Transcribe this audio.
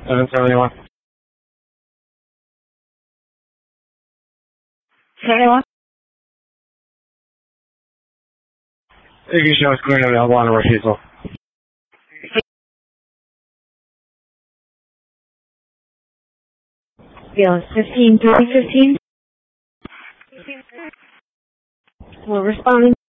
771. 71? Ignition is clear and available on a refusal. Yeah, 15, 30, 15. We're responding.